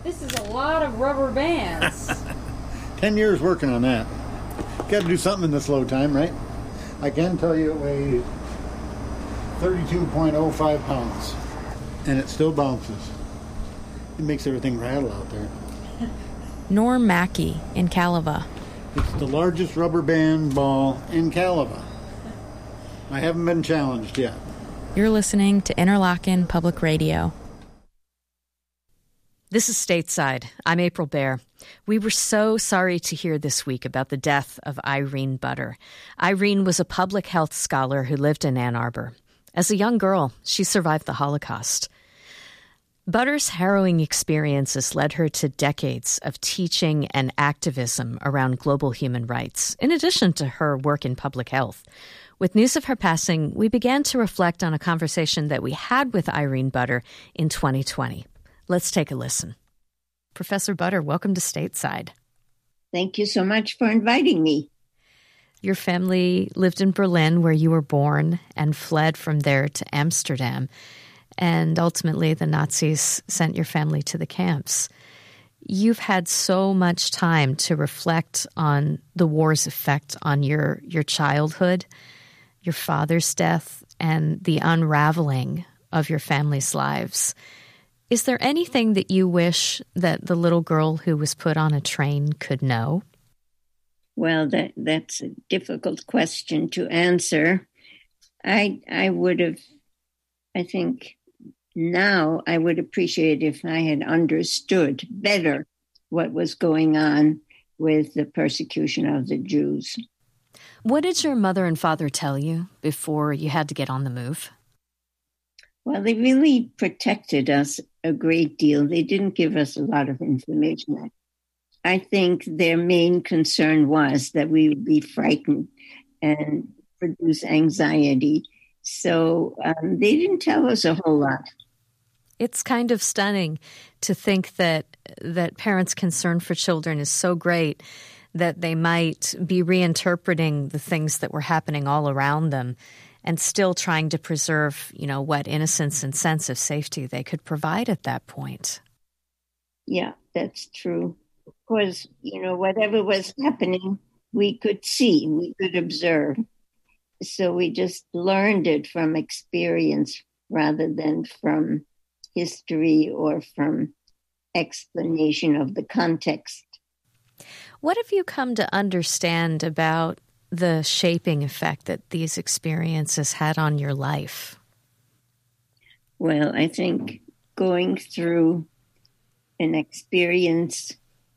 This is a lot of rubber bands. 10 years working on that. Got to do something in this low time, right? I can tell you it weighs 32.05 pounds. And it still bounces. It makes everything rattle out there. Norm Mackey in Caliva. It's the largest rubber band ball in Caliva. I haven't been challenged yet. You're listening to Interlochen Public Radio. This is Stateside. I'm April Baer. We were so sorry to hear this week about the death of Irene Butter. Irene was a public health scholar who lived in Ann Arbor. As a young girl, she survived the Holocaust. Butter's harrowing experiences led her to decades of teaching and activism around global human rights, in addition to her work in public health. With news of her passing, we began to reflect on a conversation that we had with Irene Butter in 2020. Let's take a listen. Professor Butter, welcome to Stateside. Thank you so much for inviting me. Your family lived in Berlin, where you were born, and fled from there to Amsterdam. And ultimately, the Nazis sent your family to the camps. You've had so much time to reflect on the war's effect on your childhood, your father's death, and the unraveling of your family's lives. Is there anything that you wish that the little girl who was put on a train could know? Well, that's a difficult question to answer. I think now I would appreciate if I had understood better what was going on with the persecution of the Jews. What did your mother and father tell you before you had to get on the move? Well, they really protected us a great deal. They didn't give us a lot of information. I think their main concern was that we would be frightened and produce anxiety. So they didn't tell us a whole lot. It's kind of stunning to think that parents' concern for children is so great that they might be reinterpreting the things that were happening all around them and still trying to preserve, what innocence and sense of safety they could provide at that point. Yeah, that's true. Of course, whatever was happening, we could see, we could observe. So we just learned it from experience rather than from history or from explanation of the context. What have you come to understand about the shaping effect that these experiences had on your life? Well, I think going through an experience,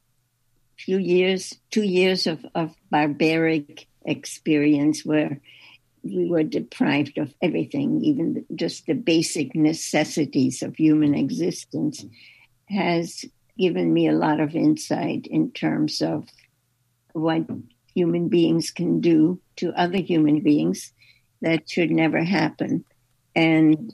2 years of barbaric experience where we were deprived of everything, even just the basic necessities of human existence, has given me a lot of insight in terms of what human beings can do to other human beings that should never happen. And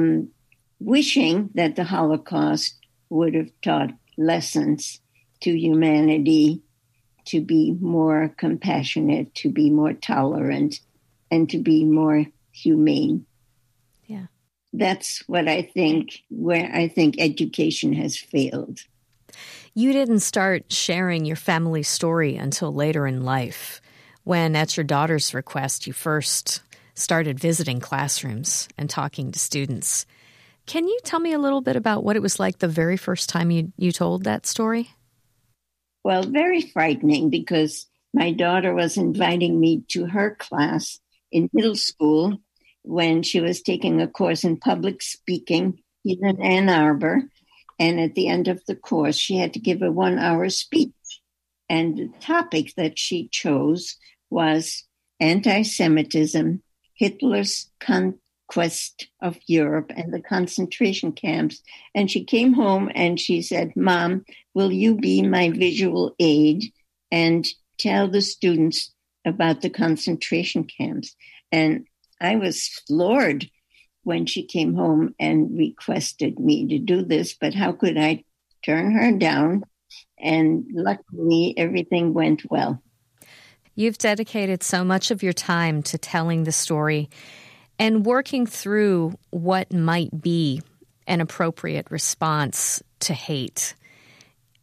wishing that the Holocaust would have taught lessons to humanity to be more compassionate, to be more tolerant, and to be more humane. Yeah. That's what I think, where I think education has failed. You didn't start sharing your family story until later in life, when, at your daughter's request, you first started visiting classrooms and talking to students. Can you tell me a little bit about what it was like the very first time you told that story? Well, very frightening, because my daughter was inviting me to her class in middle school when she was taking a course in public speaking in Ann Arbor. And at the end of the course, she had to give a 1-hour speech. And the topic that she chose was anti-Semitism, Hitler's conquest of Europe, and the concentration camps. And she came home and she said, "Mom, will you be my visual aid and tell the students about the concentration camps?" And I was floored when she came home and requested me to do this, but how could I turn her down? And luckily, everything went well. You've dedicated so much of your time to telling the story and working through what might be an appropriate response to hate.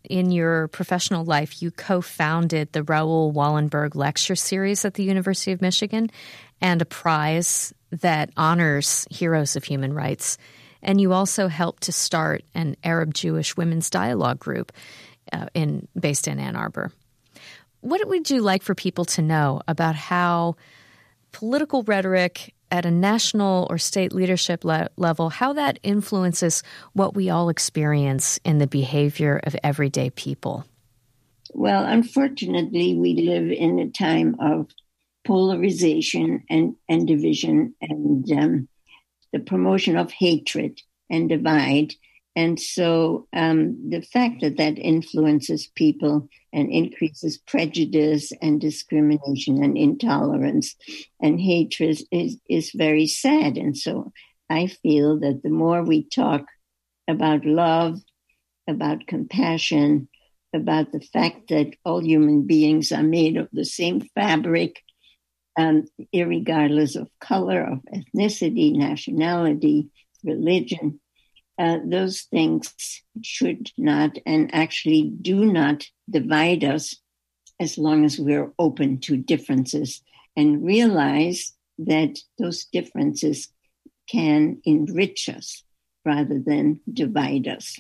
in your professional life, you co-founded the Raoul Wallenberg Lecture Series at the University of Michigan and a prize that honors heroes of human rights. And you also helped to start an Arab-Jewish women's dialogue group based in Ann Arbor. What would you like for people to know about how political rhetoric at a national or state leadership level, how that influences what we all experience in the behavior of everyday people? Well, unfortunately, we live in a time of polarization and division and the promotion of hatred and divide. And so the fact that influences people and increases prejudice and discrimination and intolerance and hatred is very sad. And so I feel that the more we talk about love, about compassion, about the fact that all human beings are made of the same fabric, irregardless of color, of ethnicity, nationality, religion, those things should not and actually do not divide us as long as we're open to differences and realize that those differences can enrich us rather than divide us.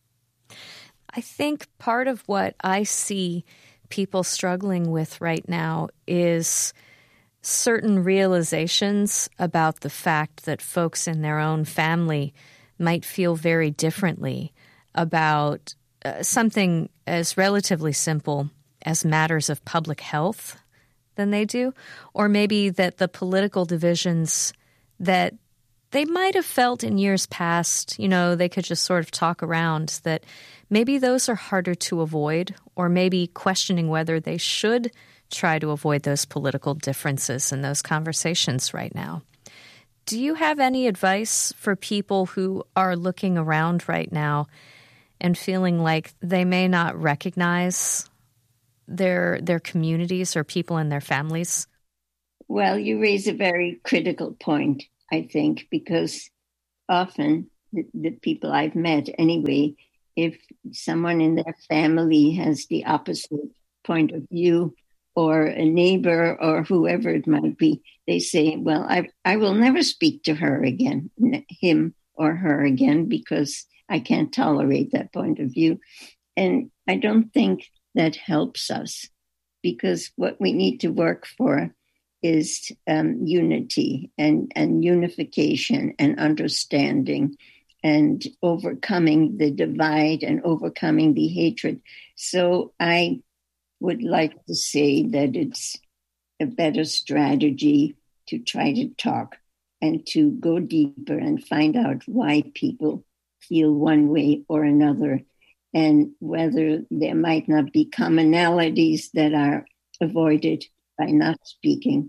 I think part of what I see people struggling with right now is certain realizations about the fact that folks in their own family might feel very differently about something as relatively simple as matters of public health than they do, or maybe that the political divisions that they might have felt in years past, they could just sort of talk around, that maybe those are harder to avoid, or maybe questioning whether they should try to avoid those political differences in those conversations right now. Do you have any advice for people who are looking around right now and feeling like they may not recognize their communities or people in their families? Well, you raise a very critical point, I think, because often the people I've met anyway, if someone in their family has the opposite point of view, or a neighbor or whoever it might be, they say, well, I will never speak to her again, him or her again, because I can't tolerate that point of view. And I don't think that helps us, because what we need to work for is unity and unification and understanding and overcoming the divide and overcoming the hatred. So I would like to say that it's a better strategy to try to talk and to go deeper and find out why people feel one way or another, and whether there might not be commonalities that are avoided by not speaking.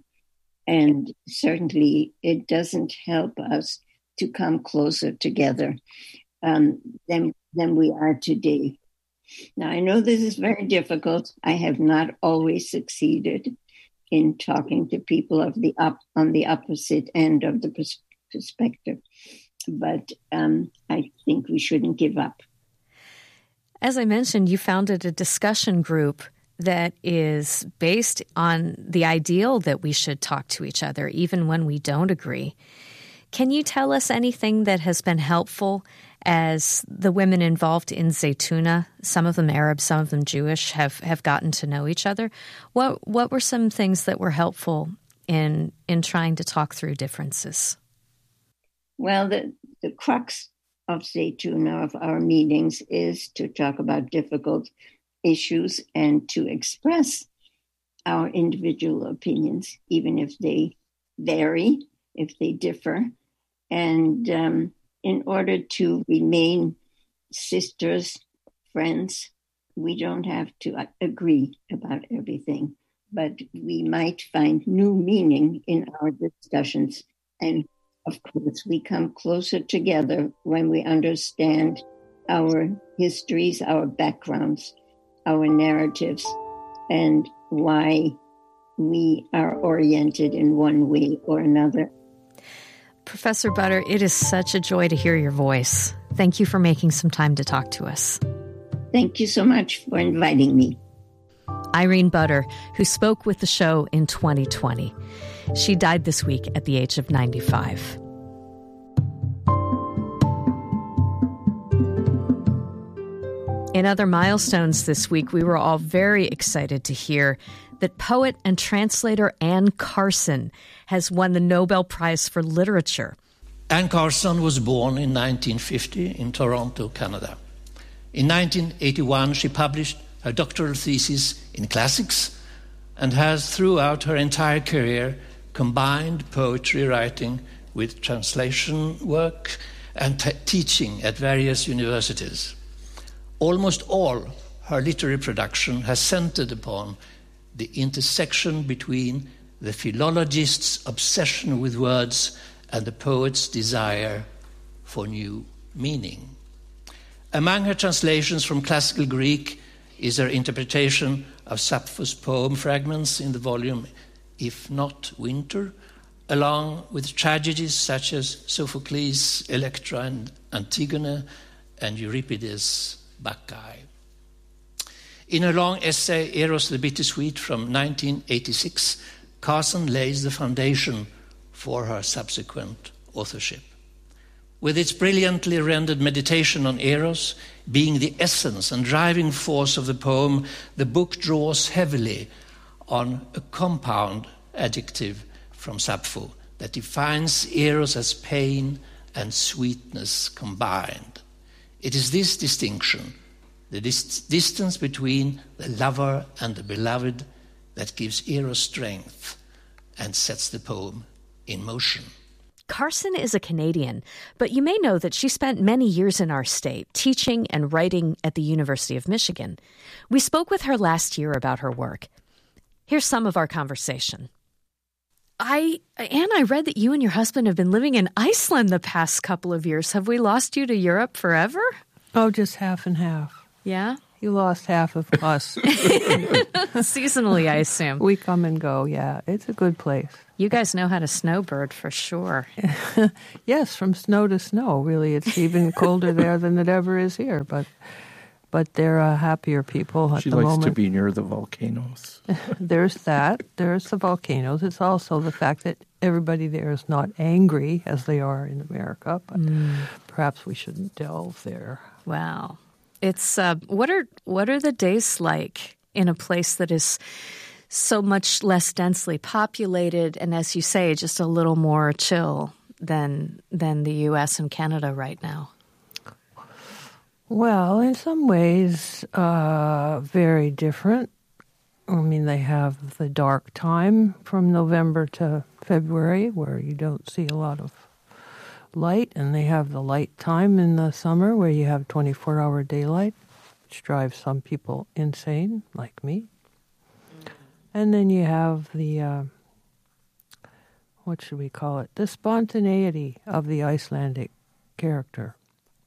And certainly it doesn't help us to come closer together than we are today. Now, I know this is very difficult. I have not always succeeded in talking to people on the opposite end of the perspective, but I think we shouldn't give up. As I mentioned, you founded a discussion group that is based on the ideal that we should talk to each other, even when we don't agree. Can you tell us anything that has been helpful as the women involved in Zaytuna, some of them Arab, some of them Jewish, have gotten to know each other? What were some things that were helpful in trying to talk through differences? Well, the crux of Zaytuna, of our meetings, is to talk about difficult issues and to express our individual opinions, even if they vary, if they differ. And in order to remain sisters, friends, we don't have to agree about everything, but we might find new meaning in our discussions. And of course, we come closer together when we understand our histories, our backgrounds, our narratives, and why we are oriented in one way or another. Professor Butter, it is such a joy to hear your voice. Thank you for making some time to talk to us. Thank you so much for inviting me. Irene Butter, who spoke with the show in 2020. She died this week at the age of 95. In other milestones this week, we were all very excited to hear that poet and translator Anne Carson has won the Nobel Prize for Literature. Anne Carson was born in 1950 in Toronto, Canada. In 1981, she published her doctoral thesis in classics and has, throughout her entire career, combined poetry writing with translation work and teaching at various universities. Almost all her literary production has centered upon the intersection between the philologist's obsession with words and the poet's desire for new meaning. Among her translations from classical Greek is her interpretation of Sappho's poem fragments in the volume If Not Winter, along with tragedies such as Sophocles' Electra and Antigone and Euripides' Bacchae. In her long essay, Eros the Bittersweet, from 1986, Carson lays the foundation for her subsequent authorship. With its brilliantly rendered meditation on Eros being the essence and driving force of the poem, the book draws heavily on a compound adjective from Sappho that defines Eros as pain and sweetness combined. It is this distinction, the distance between the lover and the beloved, that gives Eros strength and sets the poem in motion. Carson is a Canadian, but you may know that she spent many years in our state teaching and writing at the University of Michigan. We spoke with her last year about her work. Here's some of our conversation. Anne, I read that you and your husband have been living in Iceland the past couple of years. Have we lost you to Europe forever? Oh, just half and half. Yeah? You lost half of us. Seasonally, I assume. We come and go, yeah. It's a good place. You guys know how to snowbird for sure. Yes, from snow to snow, really. It's even colder there than it ever is here, but they're happier people at the moment. She likes to be near the volcanoes. There's that. There's the volcanoes. It's also the fact that everybody there is not angry as they are in America, but perhaps we shouldn't delve there. Wow. It's what are the days like in a place that is so much less densely populated and, as you say, just a little more chill than the U.S. and Canada right now? Well, in some ways, very different. I mean, they have the dark time from November to February where you don't see a lot of light, and they have the light time in the summer where you have 24-hour daylight, which drives some people insane, like me. And then you have the, what should we call it? The spontaneity of the Icelandic character.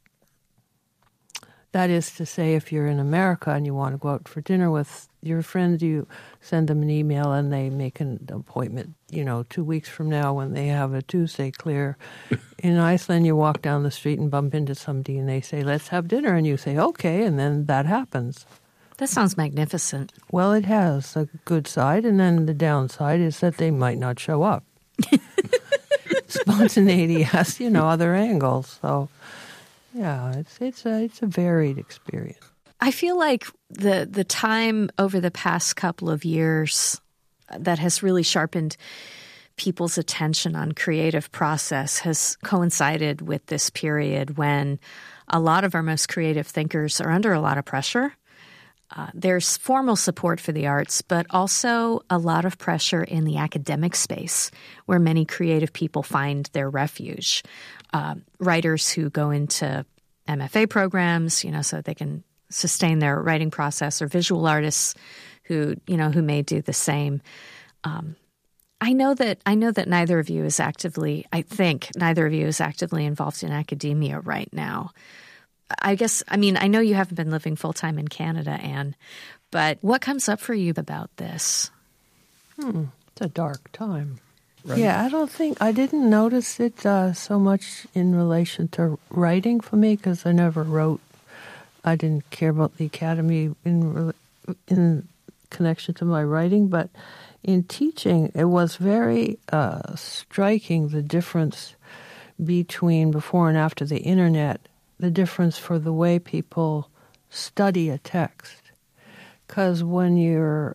That is to say, if you're in America and you want to go out for dinner with your friends, you send them an email and they make an appointment, 2 weeks from now when they have a Tuesday clear. In Iceland, you walk down the street and bump into somebody and they say, let's have dinner. And you say, okay, and then that happens. That sounds magnificent. Well, it has a good side, and then the downside is that they might not show up. Spontaneity has, other angles, so... Yeah, it's a varied experience. I feel like the time over the past couple of years that has really sharpened people's attention on creative process has coincided with this period when a lot of our most creative thinkers are under a lot of pressure. There's formal support for the arts, but also a lot of pressure in the academic space where many creative people find their refuge. Writers who go into MFA programs, so they can sustain their writing process, or visual artists who may do the same. I know that neither of you is actively involved in academia right now. I know you haven't been living full-time in Canada, Anne, but what comes up for you about this? It's a dark time. Right. Yeah, I didn't notice it so much in relation to writing for me because I never wrote I didn't care about the academy in connection to my writing, but in teaching, it was very striking, the difference between before and after the internet, the difference for the way people study a text. Because when you're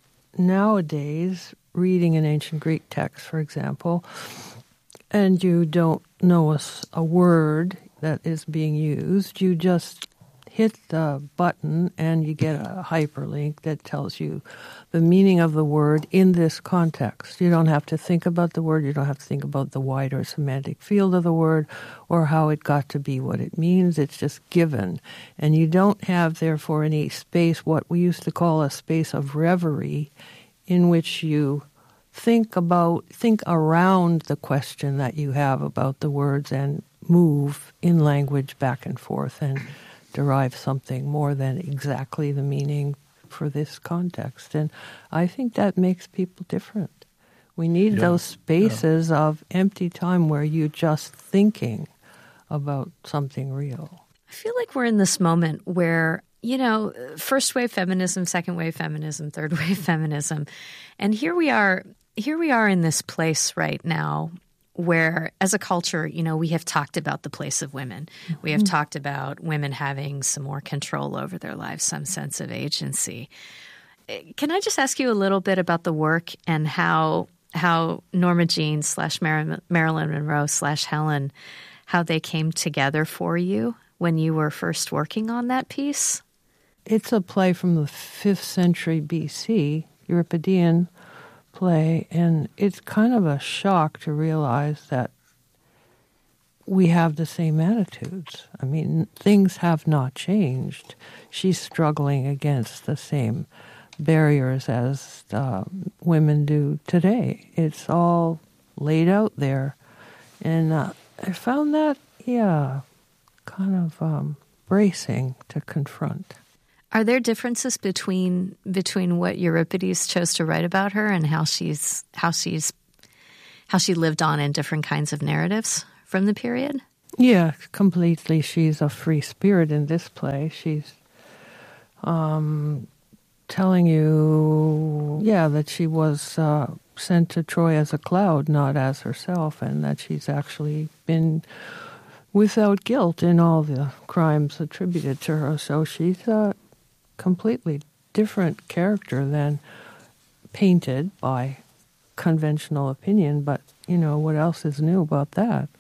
nowadays reading an ancient Greek text, for example, and you don't know a word that is being used, you just hit the button and you get a hyperlink that tells you the meaning of the word in this context. You don't have to think about the word. You don't have to think about the wider semantic field of the word or how it got to be what it means. It's just given. And you don't have, therefore, any space, what we used to call a space of reverie, in which you think around the question that you have about the words and move in language back and forth and derive something more than exactly the meaning for this context. And I think that makes people different. We need those spaces of empty time where you're just thinking about something real. I feel like we're in this moment where, first wave feminism, second wave feminism, third wave feminism. And here we are in this place right now where, as a culture, we have talked about the place of women. Mm-hmm. We have talked about women having some more control over their lives, some sense of agency. Can I just ask you a little bit about the work and how Norma Jean / Marilyn Monroe / Helen, how they came together for you when you were first working on that piece? It's a play from the 5th century BC, Euripidean play, and it's kind of a shock to realize that we have the same attitudes. I mean, things have not changed. She's struggling against the same barriers as women do today. It's all laid out there. And I found that, kind of bracing to confront. Are there differences between what Euripides chose to write about her and how she lived on in different kinds of narratives from the period? Yeah, completely. She's a free spirit in this play. She's telling you, that she was sent to Troy as a cloud, not as herself, and that she's actually been without guilt in all the crimes attributed to her. So she's a completely different character than painted by conventional opinion, but, what else is new about that?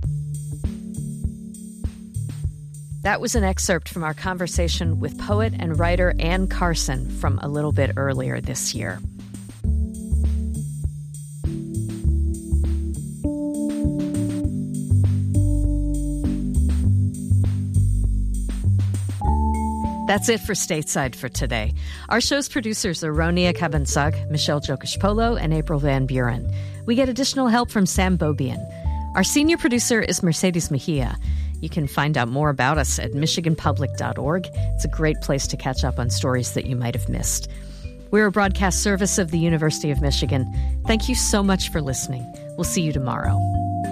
That was an excerpt from our conversation with poet and writer Anne Carson from a little bit earlier this year. That's it for Stateside for today. Our show's producers are Ronia Kabansag, Michelle Jokish-Polo, and April Van Buren. We get additional help from Sam Bobian. Our senior producer is Mercedes Mejia. You can find out more about us at michiganpublic.org. It's a great place to catch up on stories that you might have missed. We're a broadcast service of the University of Michigan. Thank you so much for listening. We'll see you tomorrow.